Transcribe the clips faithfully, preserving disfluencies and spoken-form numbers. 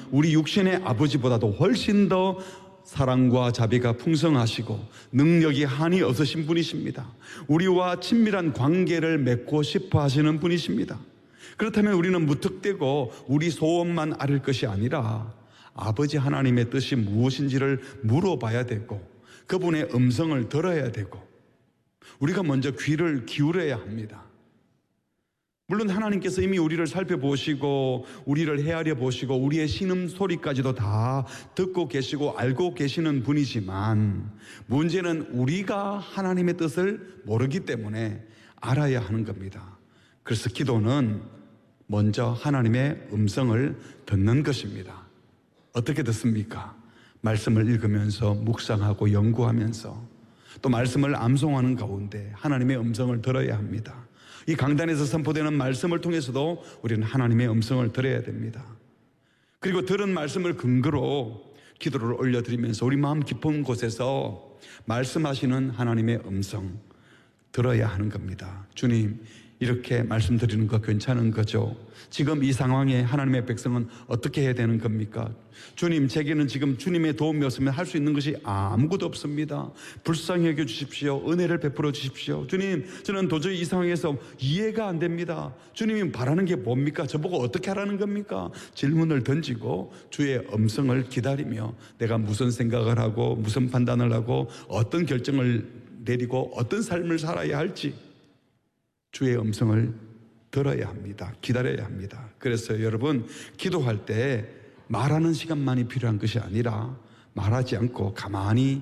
우리 육신의 아버지보다도 훨씬 더 사랑과 자비가 풍성하시고 능력이 한이 없으신 분이십니다. 우리와 친밀한 관계를 맺고 싶어 하시는 분이십니다. 그렇다면 우리는 무턱대고 우리 소원만 아릴 것이 아니라 아버지 하나님의 뜻이 무엇인지를 물어봐야 되고 그분의 음성을 들어야 되고 우리가 먼저 귀를 기울여야 합니다. 물론 하나님께서 이미 우리를 살펴보시고 우리를 헤아려 보시고 우리의 신음소리까지도 다 듣고 계시고 알고 계시는 분이지만 문제는 우리가 하나님의 뜻을 모르기 때문에 알아야 하는 겁니다. 그래서 기도는 먼저 하나님의 음성을 듣는 것입니다. 어떻게 듣습니까? 말씀을 읽으면서 묵상하고 연구하면서 또 말씀을 암송하는 가운데 하나님의 음성을 들어야 합니다. 이 강단에서 선포되는 말씀을 통해서도 우리는 하나님의 음성을 들어야 됩니다. 그리고 들은 말씀을 근거로 기도를 올려드리면서 우리 마음 깊은 곳에서 말씀하시는 하나님의 음성 들어야 하는 겁니다. 주님, 이렇게 말씀드리는 거 괜찮은 거죠? 지금 이 상황에 하나님의 백성은 어떻게 해야 되는 겁니까? 주님, 제게는 지금 주님의 도움이 없으면 할 수 있는 것이 아무것도 없습니다. 불쌍히 여겨 주십시오. 은혜를 베풀어 주십시오. 주님, 저는 도저히 이 상황에서 이해가 안 됩니다. 주님이 바라는 게 뭡니까? 저보고 어떻게 하라는 겁니까? 질문을 던지고 주의 음성을 기다리며 내가 무슨 생각을 하고 무슨 판단을 하고 어떤 결정을 내리고 어떤 삶을 살아야 할지 주의 음성을 들어야 합니다. 기다려야 합니다. 그래서 여러분, 기도할 때 말하는 시간만이 필요한 것이 아니라 말하지 않고 가만히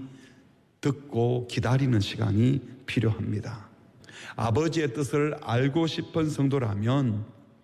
듣고 기다리는 시간이 필요합니다. 아버지의 뜻을 알고 싶은 성도라면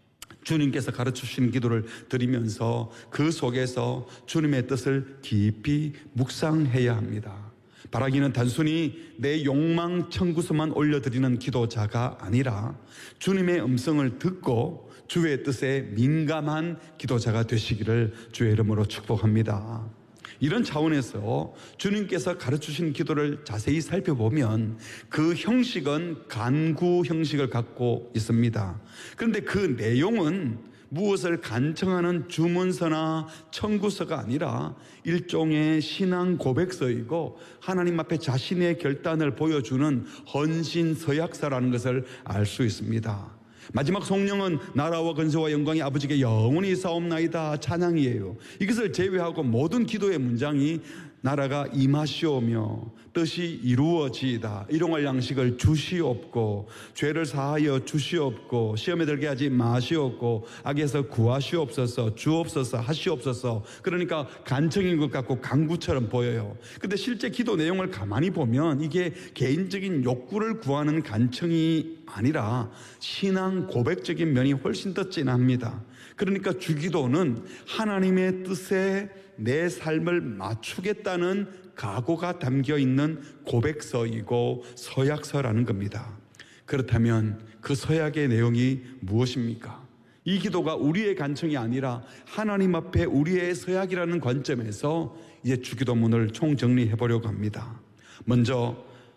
주님께서 가르쳐주신 기도를 드리면서 그 속에서 주님의 뜻을 깊이 묵상해야 합니다. 바라기는 단순히 내 욕망 청구서만 올려드리는 기도자가 아니라 주님의 음성을 듣고 주의 뜻에 민감한 기도자가 되시기를 주의 이름으로 축복합니다. 이런 차원에서 주님께서 가르치신 기도를 자세히 살펴보면 그 형식은 간구 형식을 갖고 있습니다. 그런데 그 내용은 무엇을 간청하는 주문서나 청구서가 아니라 일종의 신앙 고백서이고 하나님 앞에 자신의 결단을 보여주는 헌신 서약서라는 것을 알 수 있습니다. 마지막 성령은 나라와 근세와 영광이 아버지께 영원히 있사옵나이다 찬양이에요. 이것을 제외하고 모든 기도의 문장이 나라가 임하시오며 뜻이 이루어지이다. 일용할 양식을 주시옵고 죄를 사하여 주시옵고 시험에 들게 하지 마시옵고 악에서 구하시옵소서 주옵소서 하시옵소서. 그러니까 간청인 것 같고 간구처럼 보여요. 근데 실제 기도 내용을 가만히 보면 이게 개인적인 욕구를 구하는 간청이 아니라 신앙 고백적인 면이 훨씬 더 진합니다. 그러니까 주기도는 하나님의 뜻에 내 삶을 맞추겠다는 각오가 담겨 있는 고백서이고 서약서라는 겁니다. 그렇다면 그 서약의 내용이 무엇입니까? 이 기도가 우리의 간청이 아니라 하나님 앞에 우리의 서약이라는 관점에서 이제 주기도문을 총정리해 보려고 합니다. 먼저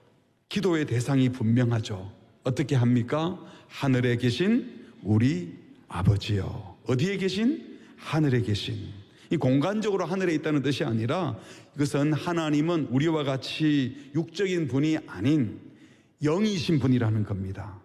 기도의 대상이 분명하죠. 어떻게 합니까? 하늘에 계신 우리 아버지요. 어디에 계신? 하늘에 계신. 이 공간적으로 하늘에 있다는 뜻이 아니라 이것은 하나님은 우리와 같이 육적인 분이 아닌 영이신 분이라는 겁니다.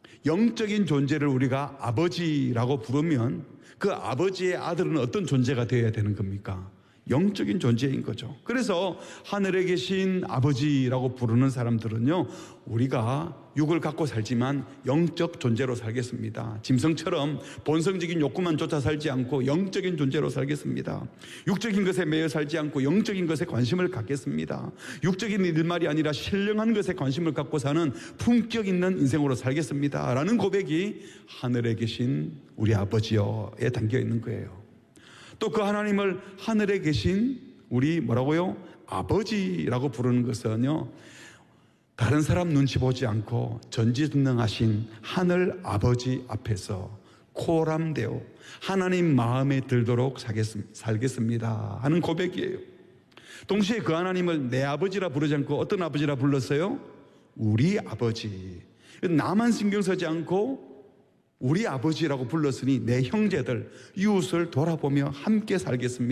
영적인 존재를 우리가 아버지라고 부르면 그 아버지의 아들은 어떤 존재가 되어야 되는 겁니까? 영적인 존재인 거죠. 그래서 하늘에 계신 아버지라고 부르는 사람들은요, 우리가 육을 갖고 살지만 영적 존재로 살겠습니다. 짐승처럼 본성적인 욕구만 쫓아 살지 않고 영적인 존재로 살겠습니다. 육적인 것에 매여 살지 않고 영적인 것에 관심을 갖겠습니다. 육적인 일말이 아니라 신령한 것에 관심을 갖고 사는 품격 있는 인생으로 살겠습니다 라는 고백이 하늘에 계신 우리 아버지여에 담겨 있는 거예요. 또 그 하나님을 하늘에 계신 우리 뭐라고요? 아버지라고 부르는 것은요, 다른 사람 눈치 보지 않고 전지전능하신 하늘 아버지 앞에서 코람되어 하나님 마음에 들도록 살겠습니다 하는 고백이에요. 동시에 그 하나님을 내 아버지라 부르지 않고 어떤 아버지라 불렀어요? 우리 아버지. 나만 신경 쓰지 않고 우리 아버지라고 불렀으니 내 형제들, 이웃을 돌아보며 함께 살겠습니다.